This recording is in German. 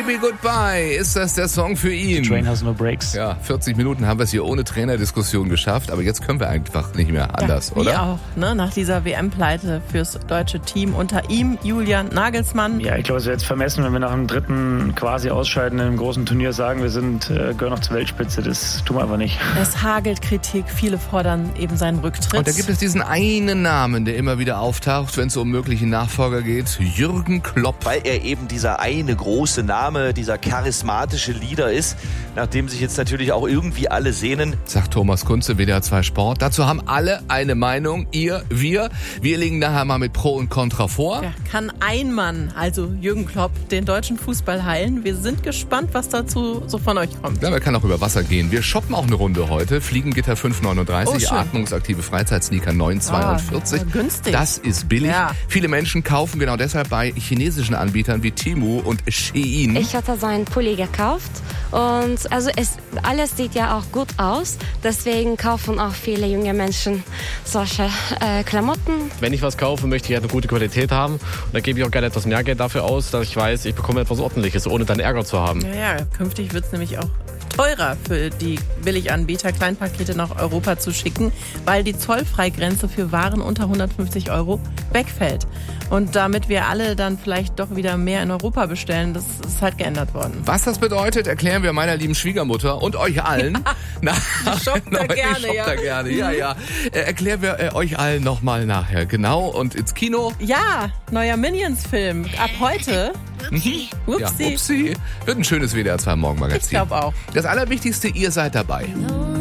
Baby Goodbye, ist das der Song für ihn? The train has no brakes. Ja, 40 Minuten haben wir es hier ohne Trainerdiskussion geschafft, aber jetzt können wir einfach nicht mehr anders, oder? Ja, auch, ne? Nach dieser WM-Pleite fürs deutsche Team unter ihm, Julian Nagelsmann. Ja, ich glaube, es wäre jetzt vermessen, wenn wir nach dem dritten quasi Ausscheiden in einem großen Turnier sagen, wir gehören noch zur Weltspitze. Das tun wir einfach nicht. Es hagelt Kritik, viele fordern eben seinen Rücktritt. Und da gibt es diesen einen Namen, der immer wieder auftaucht, wenn es um mögliche Nachfolger geht, Jürgen Klopp. Weil er eben dieser eine große Name, dieser charismatische Leader ist, nach dem sich jetzt natürlich auch irgendwie alle sehnen. Sagt Thomas Kunze, WDR 2 Sport. Dazu haben alle eine Meinung, ihr, wir. Wir legen nachher mal mit Pro und Contra vor. Ja, kann ein Mann, also Jürgen Klopp, den deutschen Fußball heilen? Wir sind gespannt, was dazu so von euch kommt. Ja, man kann auch über Wasser gehen. Wir shoppen auch eine Runde heute. Fliegengitter 5,39, atmungsaktive Freizeitsneaker 9,42. Günstig. Das ist billig. Ja. Viele Menschen kaufen genau deshalb bei chinesischen Anbietern wie Temu und Shein. Ich hatte so einen Pulli gekauft und also alles sieht ja auch gut aus. Deswegen kaufen auch viele junge Menschen solche Klamotten. Wenn ich was kaufe, möchte ich halt eine gute Qualität haben. Und dann gebe ich auch gerne etwas mehr Geld dafür aus, dass ich weiß, ich bekomme etwas Ordentliches, ohne dann Ärger zu haben. Ja, künftig wird es nämlich auch teurer für die Billiganbieter, Kleinpakete nach Europa zu schicken, weil die Zollfreigrenze für Waren unter 150 € wegfällt. Und damit wir alle dann vielleicht doch wieder mehr in Europa bestellen, das ist halt geändert worden. Was das bedeutet, erklären wir meiner lieben Schwiegermutter und euch allen. Ich shoppt da gerne, Ja. Erklären wir euch allen nochmal nachher. Genau, und ins Kino. Ja, neuer Minions-Film. Ab heute. Upsi. Upsi. Ja, upsi. Wird ein schönes WDR 2 Morgenmagazin. Ich glaube auch. Das Allerwichtigste, ihr seid dabei.